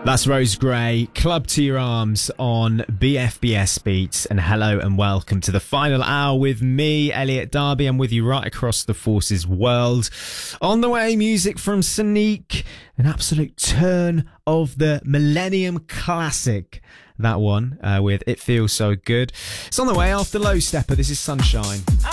That's Rose Gray, Club to Your Arms on BFBS Beats. And hello and welcome to the final hour with me, Elliot Darby. I'm with you right across the Forces world. On the way, music from Sonique, an absolute turn of the Millennium Classic. That one with It Feels So Good. It's on the way after Low Stepper. This is Sunshine.